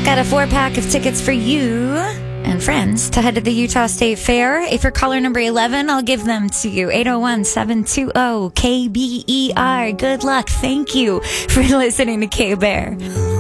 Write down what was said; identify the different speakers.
Speaker 1: Got a 4-pack of tickets for you and friends to head to the Utah State Fair. If you're caller number 11, I'll give them to you. 801-720-KBER. Good luck. Thank you for listening to K-Bear.